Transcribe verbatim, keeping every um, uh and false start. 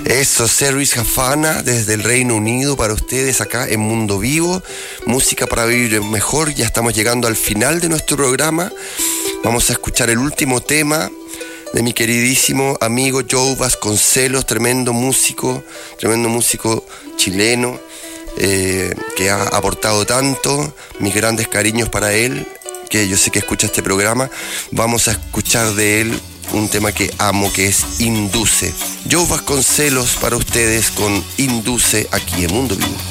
Eso, Servis Jafana desde el Reino Unido para ustedes acá en Mundo Vivo, música para vivir mejor. Ya estamos llegando al final de nuestro programa. Vamos a escuchar el último tema de mi queridísimo amigo Joe Vasconcelos, tremendo músico, tremendo músico chileno, eh, que ha aportado tanto. Mis grandes cariños para él, que yo sé que escucha este programa. Vamos a escuchar de él un tema que amo, que es Induce. Joe Vasconcelos para ustedes con Induce aquí en Mundo Vivo.